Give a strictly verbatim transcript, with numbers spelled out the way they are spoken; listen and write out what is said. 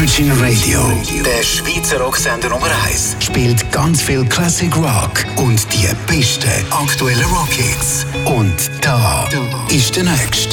Virgin Radio. Der Schweizer Rocksender Nummer eins Spielt ganz viel Classic Rock und die besten aktuellen Rockhits. Und da ist der nächste.